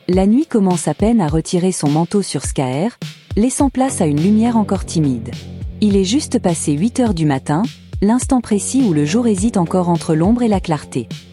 La nuit commence à peine à retirer son manteau sur Skaer, laissant place à une lumière encore timide. Il est juste passé 8 heures du matin, l'instant précis où le jour hésite encore entre l'ombre et la clarté.